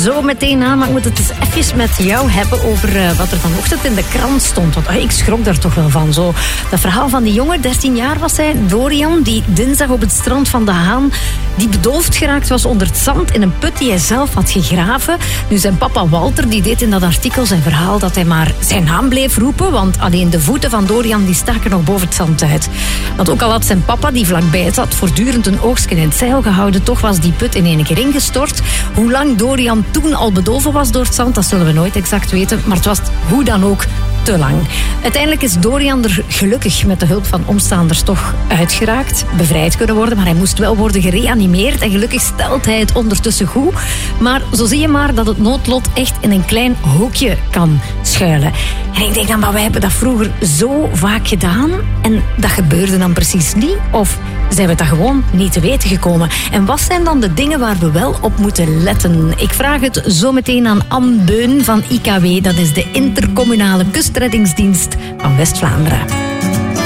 zo meteen aan. Maar ik moet het eens even met jou hebben over wat er vanochtend in de krant stond. Want ik schrok daar toch wel van. Zo, dat verhaal van die jongen, 13 jaar was hij, Dorian, die dinsdag op het strand van De Haan, die bedoofd geraakt was onder het zand in een put die hij zelf had gegraven. Nu, zijn papa Walter, die deed in dat artikel zijn verhaal dat hij maar zijn naam bleef roepen, want alleen de voeten van Dorian die staken nog boven het zand uit. Want ook al had zijn papa, die vlakbij zat, voortdurend een oogstje in het zeil gehouden, toch was die put in één keer ingestort. Hoe lang Dorian toen al bedolven was door het zand, dat zullen we nooit exact weten, maar het was hoe dan ook te lang. Uiteindelijk is Dorian er gelukkig met de hulp van omstaanders toch uitgeraakt, bevrijd kunnen worden, maar hij moest wel worden gereanimeerd en gelukkig stelt hij het ondertussen goed. Maar zo zie je maar dat het noodlot echt in een klein hoekje kan schuilen. En ik denk dan, maar wij hebben dat vroeger zo vaak gedaan en dat gebeurde dan precies niet, of zijn we dat gewoon niet te weten gekomen? En wat zijn dan de dingen waar we wel op moeten letten? Ik vraag het zo meteen aan Anne Beun van IKW. Dat is de Intercommunale Kustreddingsdienst van West-Vlaanderen.